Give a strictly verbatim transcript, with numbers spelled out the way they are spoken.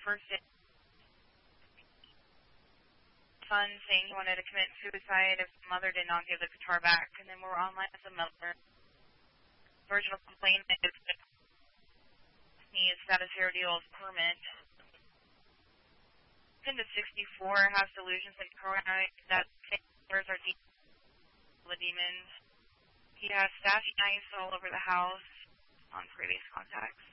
first son saying he wanted to commit suicide if mother did not give the guitar back. And then we're online as a mother. The original complaint is his status here deals permit. Pin to sixty-four has delusions and paranoid that there's our de the demons. He has stashing ice all over the house on previous contacts.